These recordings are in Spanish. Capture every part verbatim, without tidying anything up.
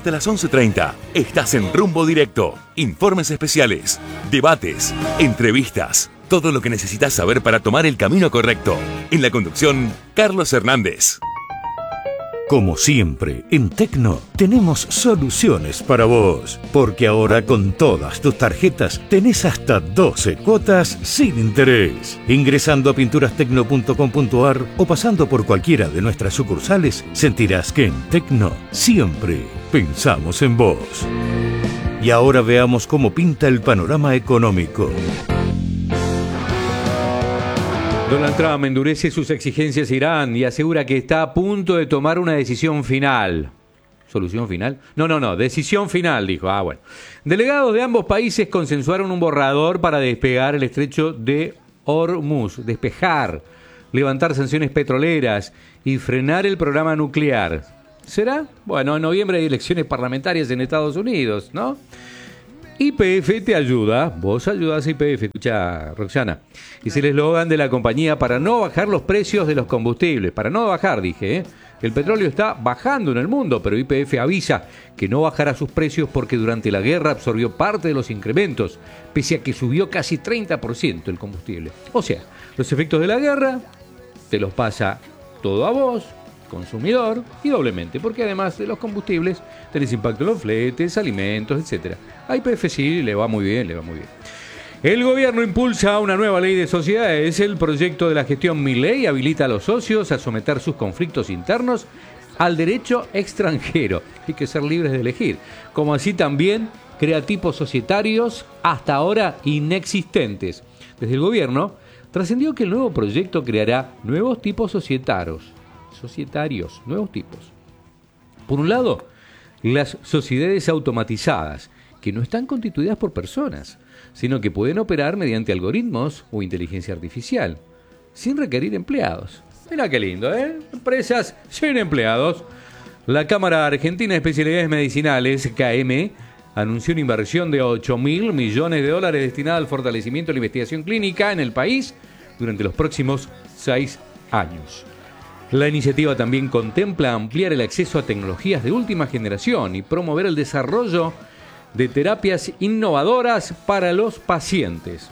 Hasta las once treinta estás en Rumbo Directo. Informes especiales, debates, entrevistas, todo lo que necesitas saber para tomar el camino correcto. En la conducción, Carlos Hernández. Como siempre, en Tecno tenemos soluciones para vos, porque ahora con todas tus tarjetas tenés hasta doce cuotas sin interés. Ingresando a pinturas tecno punto com punto a r o pasando por cualquiera de nuestras sucursales, sentirás que en Tecno siempre pensamos en vos. Y ahora veamos cómo pinta el panorama económico. Donald Trump endurece sus exigencias a Irán y asegura que está a punto de tomar una decisión final. ¿Solución final? No, no, no, decisión final, dijo. Ah, bueno. Delegados de ambos países consensuaron un borrador para despegar el estrecho de Hormuz, despejar, levantar sanciones petroleras y frenar el programa nuclear. ¿Será? Bueno, en noviembre hay elecciones parlamentarias en Estados Unidos, ¿no? Y P F te ayuda, vos ayudás a Y P F, escucha Roxana. Es el eslogan de la compañía para no bajar los precios de los combustibles, para no bajar, dije, ¿eh? El petróleo está bajando en el mundo, pero Y P F avisa que no bajará sus precios porque durante la guerra absorbió parte de los incrementos, pese a que subió casi treinta por ciento el combustible. O sea, los efectos de la guerra te los pasa todo a vos, consumidor, y doblemente, porque además de los combustibles tenés impacto en los fletes, alimentos, etcétera. A Y P F sí le va muy bien, le va muy bien. El gobierno impulsa una nueva ley de sociedades. El proyecto de la gestión Milei habilita a los socios a someter sus conflictos internos al derecho extranjero. Hay que ser libres de elegir. Como así también crea tipos societarios hasta ahora inexistentes. Desde el gobierno trascendió que el nuevo proyecto creará nuevos tipos societarios. Societarios, nuevos tipos. Por un lado, las sociedades automatizadas, que no están constituidas por personas, sino que pueden operar mediante algoritmos o inteligencia artificial, sin requerir empleados. Mirá qué lindo, ¿eh? Empresas sin empleados. La Cámara Argentina de Especialidades Medicinales, C A E M, anunció una inversión de ocho mil millones de dólares destinada al fortalecimiento de la investigación clínica en el país durante los próximos seis años. La iniciativa también contempla ampliar el acceso a tecnologías de última generación y promover el desarrollo de terapias innovadoras para los pacientes.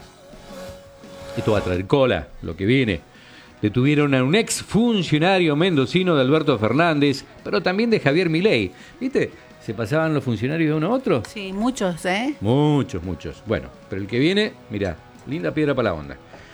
Esto va a traer cola, lo que viene. Detuvieron a un ex funcionario mendocino de Alberto Fernández, pero también de Javier Milei. ¿Viste? ¿Se pasaban los funcionarios de uno a otro? Sí, muchos, ¿eh? Muchos, muchos. Bueno, pero el que viene, mirá, linda piedra para la onda.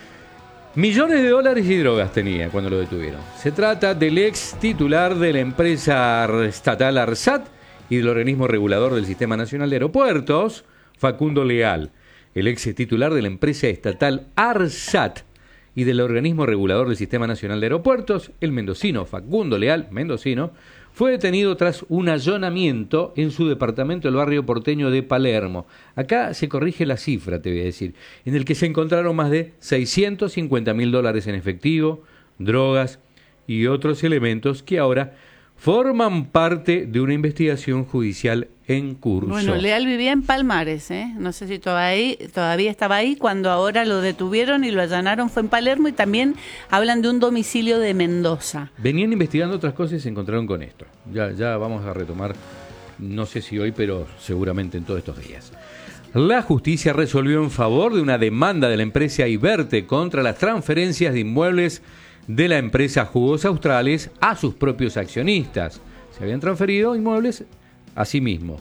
Millones de dólares y drogas tenía cuando lo detuvieron. Se trata del ex titular de la empresa estatal ARSAT y del organismo regulador del Sistema Nacional de Aeropuertos, Facundo Leal. El ex titular de la empresa estatal ARSAT y del organismo regulador del Sistema Nacional de Aeropuertos, el mendocino Facundo Leal, mendocino, fue detenido tras un allanamiento en su departamento del barrio porteño de Palermo. Acá se corrige la cifra, te voy a decir, en el que se encontraron más de seiscientos cincuenta mil dólares en efectivo, drogas y otros elementos que ahora forman parte de una investigación judicial en curso. Bueno, Leal vivía en Palmares, ¿eh? No sé si todavía, todavía estaba ahí cuando ahora lo detuvieron y lo allanaron, fue en Palermo, y también hablan de un domicilio de Mendoza. Venían investigando otras cosas y se encontraron con esto. Ya, ya vamos a retomar, no sé si hoy, pero seguramente en todos estos días. La justicia resolvió en favor de una demanda de la empresa Iberte contra las transferencias de inmuebles de la empresa Jugos Australes a sus propios accionistas. Se habían transferido inmuebles a sí mismo.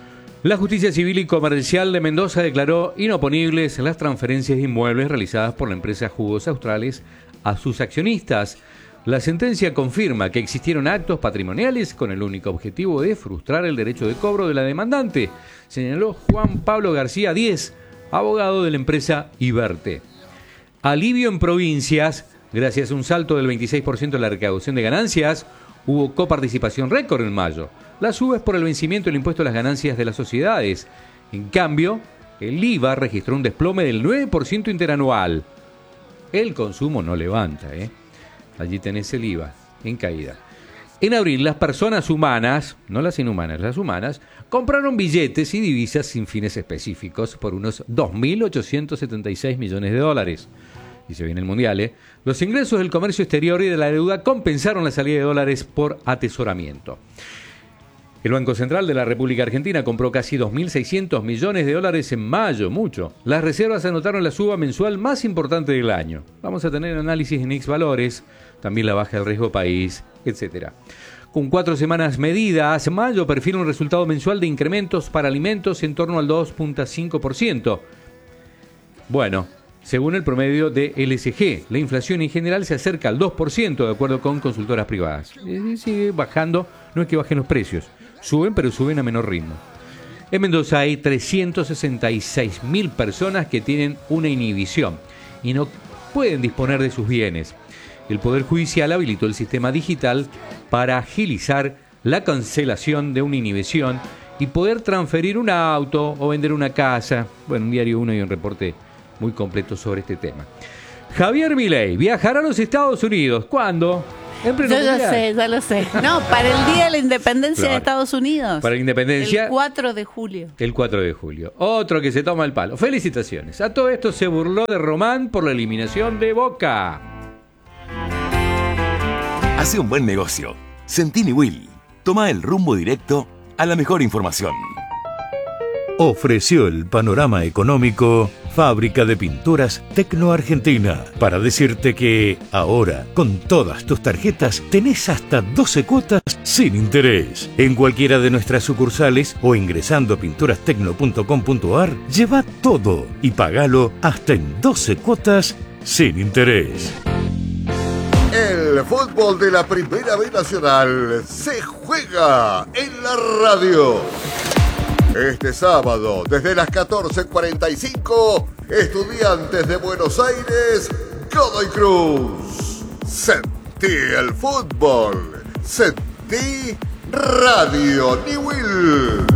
La Justicia Civil y Comercial de Mendoza declaró inoponibles las transferencias de inmuebles realizadas por la empresa Jugos Australes a sus accionistas. La sentencia confirma que existieron actos patrimoniales con el único objetivo de frustrar el derecho de cobro de la demandante, señaló Juan Pablo García Díez, abogado de la empresa Iberte. Alivio en provincias. Gracias a un salto del veintiséis por ciento de la recaudación de ganancias, hubo coparticipación récord en mayo. La sube es por el vencimiento del impuesto a las ganancias de las sociedades. En cambio, el I V A registró un desplome del nueve por ciento interanual. El consumo no levanta, ¿eh? Allí tenés el I V A, en caída. En abril, las personas humanas, no las inhumanas, las humanas, compraron billetes y divisas sin fines específicos por unos dos mil ochocientos setenta y seis millones de dólares. Y se viene el mundial, ¿eh? Los ingresos del comercio exterior y de la deuda compensaron la salida de dólares por atesoramiento. El Banco Central de la República Argentina compró casi dos mil seiscientos millones de dólares en mayo, mucho. Las reservas anotaron la suba mensual más importante del año. Vamos a tener análisis en X valores, también la baja del riesgo país, etcétera. Con cuatro semanas medidas, mayo perfila un resultado mensual de incrementos para alimentos en torno al dos punto cinco por ciento. Bueno, según el promedio de L S G, la inflación en general se acerca al dos por ciento de acuerdo con consultoras privadas. Y sigue bajando, no es que bajen los precios, suben pero suben a menor ritmo. En Mendoza hay trescientas sesenta y seis mil personas que tienen una inhibición y no pueden disponer de sus bienes. El Poder Judicial habilitó el sistema digital para agilizar la cancelación de una inhibición y poder transferir un auto o vender una casa. Bueno, un diario uno y un reporte muy completo sobre este tema. Javier Milei viajará a los Estados Unidos. ¿Cuándo? En pleno Yo ya mundial. sé, ya lo sé. No, para el Día de la Independencia Claro. de Estados Unidos. Para la independencia. El cuatro de julio. El cuatro de julio. Otro que se toma el palo. Felicitaciones. A todo esto se burló de Román por la eliminación de Boca. Hace un buen negocio. Centini Will. Toma el rumbo directo a la mejor información. Ofreció el panorama económico Fábrica de Pinturas Tecno Argentina para decirte que ahora con todas tus tarjetas tenés hasta doce cuotas sin interés. En cualquiera de nuestras sucursales o ingresando a pinturastecno punto com punto ar, lleva todo y pagalo hasta en doce cuotas sin interés. El fútbol de la Primera B Nacional se juega en la radio. Este sábado, desde las catorce cuarenta y cinco, Estudiantes de Buenos Aires, Godoy Cruz. Sentí el fútbol. Sentí Radio Newell.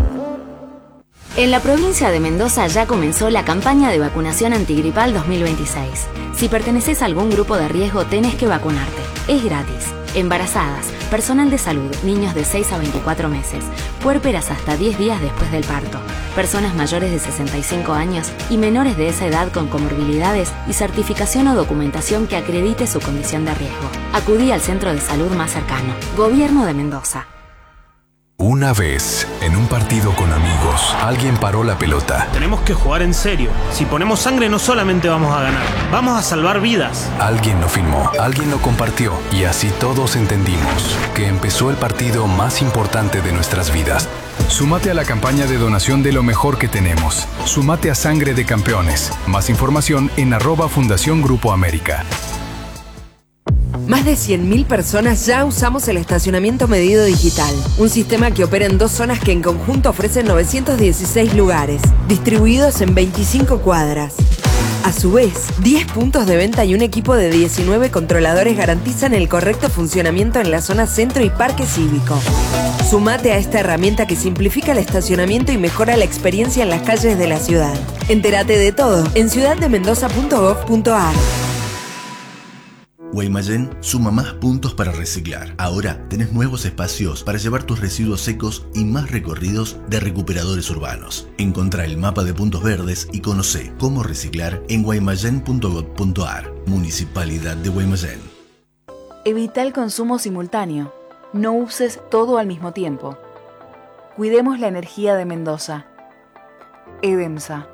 En la provincia de Mendoza ya comenzó la campaña de vacunación antigripal dos mil veintiséis. Si perteneces a algún grupo de riesgo, tenés que vacunarte. Es gratis. Embarazadas, personal de salud, niños de seis a veinticuatro meses, puérperas hasta diez días después del parto, personas mayores de sesenta y cinco años y menores de esa edad con comorbilidades y certificación o documentación que acredite su condición de riesgo. Acudí al centro de salud más cercano. Gobierno de Mendoza. Una vez, en un partido con amigos, alguien paró la pelota. Tenemos que jugar en serio. Si ponemos sangre no solamente vamos a ganar, vamos a salvar vidas. Alguien lo filmó, alguien lo compartió y así todos entendimos que empezó el partido más importante de nuestras vidas. Súmate a la campaña de donación de lo mejor que tenemos. Súmate a Sangre de Campeones. Más información en arroba Fundación Grupo América. Más de cien mil personas ya usamos el estacionamiento medido digital, un sistema que opera en dos zonas que en conjunto ofrecen novecientos dieciséis lugares, distribuidos en veinticinco cuadras. A su vez, diez puntos de venta y un equipo de diecinueve controladores garantizan el correcto funcionamiento en la zona centro y parque cívico. Sumate a esta herramienta que simplifica el estacionamiento y mejora la experiencia en las calles de la ciudad. Entérate de todo en ciudad de mendoza punto gov punto ar. Guaymallén suma más puntos para reciclar. Ahora tenés nuevos espacios para llevar tus residuos secos y más recorridos de recuperadores urbanos. Encontrá el mapa de puntos verdes y conocé cómo reciclar en guaymallén punto gov punto ar. Municipalidad de Guaymallén. Evita el consumo simultáneo. No uses todo al mismo tiempo. Cuidemos la energía de Mendoza. EDEMSA.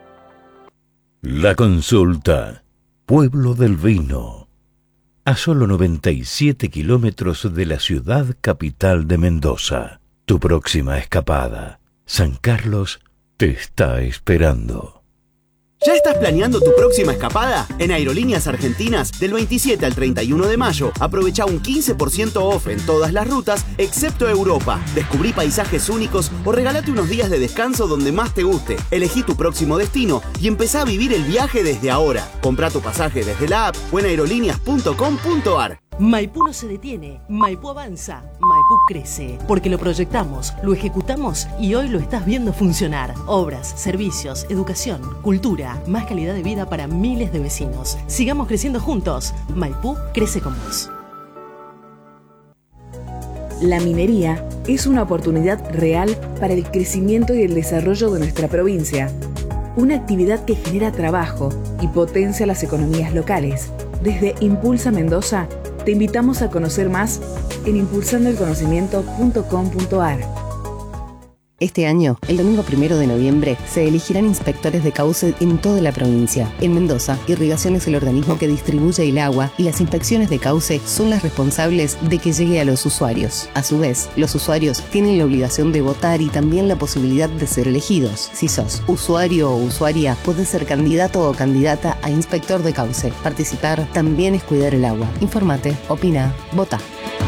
La Consulta. Pueblo del Vino. A solo noventa y siete kilómetros de la ciudad capital de Mendoza. Tu próxima escapada, San Carlos, te está esperando. ¿Ya estás planeando tu próxima escapada? En Aerolíneas Argentinas, del veintisiete al treinta y uno de mayo, aprovecha un quince por ciento off en todas las rutas, excepto Europa. Descubrí paisajes únicos o regalate unos días de descanso donde más te guste. Elegí tu próximo destino y empezá a vivir el viaje desde ahora. Comprá tu pasaje desde la app o en aerolíneas punto com punto ar. Maipú no se detiene, Maipú avanza, Maipú crece, porque lo proyectamos, lo ejecutamos y hoy lo estás viendo funcionar. Obras, servicios, educación, cultura, más calidad de vida para miles de vecinos. Sigamos creciendo juntos. Maipú crece con vos. La minería es una oportunidad real para el crecimiento y el desarrollo de nuestra provincia. Una actividad que genera trabajo y potencia las economías locales. Desde Impulsa Mendoza, te Te invitamos a conocer más en impulsando el conocimiento punto com punto a r. Este año, el domingo primero de noviembre, se elegirán inspectores de cauce en toda la provincia. En Mendoza, Irrigación es el organismo que distribuye el agua y las inspecciones de cauce son las responsables de que llegue a los usuarios. A su vez, los usuarios tienen la obligación de votar y también la posibilidad de ser elegidos. Si sos usuario o usuaria, podés ser candidato o candidata a inspector de cauce. Participar también es cuidar el agua. Infórmate, opina, vota.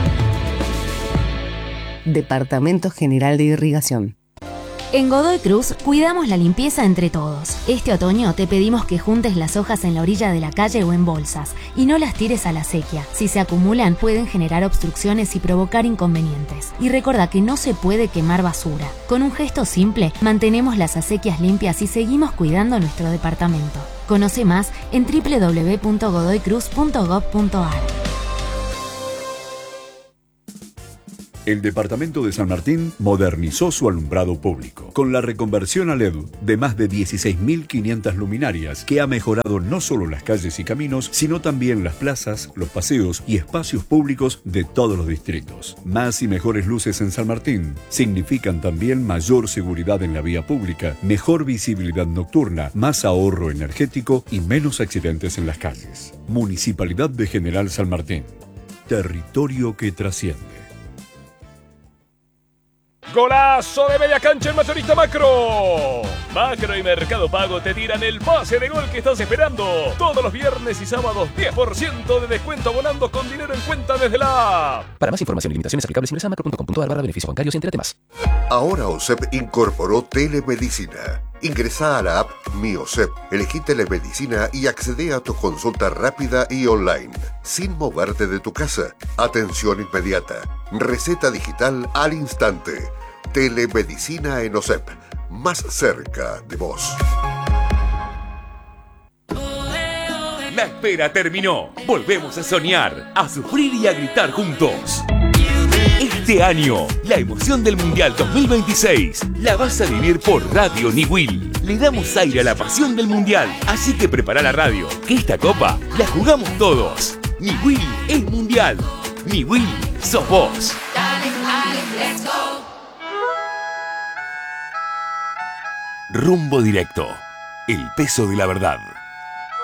Departamento General de Irrigación. En Godoy Cruz cuidamos la limpieza entre todos. Este otoño te pedimos que juntes las hojas en la orilla de la calle o en bolsas y no las tires a la sequía. Si se acumulan pueden generar obstrucciones y provocar inconvenientes. Y recuerda que no se puede quemar basura. Con un gesto simple mantenemos las acequias limpias y seguimos cuidando nuestro departamento. Conoce más en doble u doble u doble u punto godoy cruz punto gob punto a r. El Departamento de San Martín modernizó su alumbrado público con la reconversión a L E D de más de dieciséis mil quinientas luminarias que ha mejorado no solo las calles y caminos, sino también las plazas, los paseos y espacios públicos de todos los distritos. Más y mejores luces en San Martín significan también mayor seguridad en la vía pública, mejor visibilidad nocturna, más ahorro energético y menos accidentes en las calles. Municipalidad de General San Martín. Territorio que trasciende. ¡Golazo de media cancha en Mayorista Macro! Macro y Mercado Pago te tiran el pase de gol que estás esperando. Todos los viernes y sábados diez por ciento de descuento abonando con dinero en cuenta desde la app. Para más información y limitaciones aplicables ingresa a macro punto com punto a r barra beneficios bancarios y entérate más. Ahora OSEP incorporó telemedicina. Ingresa a la app Mi OSEP, elegí telemedicina y accede a tu consulta rápida y online, sin moverte de tu casa. Atención inmediata, receta digital al instante. Telemedicina en OSEP, más cerca de vos. La espera terminó. Volvemos a soñar, a sufrir y a gritar juntos. Este año, la emoción del Mundial dos mil veintiséis la vas a vivir por Radio Niwil. Le damos aire a la pasión del Mundial, así que prepara la radio, que esta copa la jugamos todos. Niwil es Mundial. Niwil sos vos. Rumbo Directo. El peso de la verdad.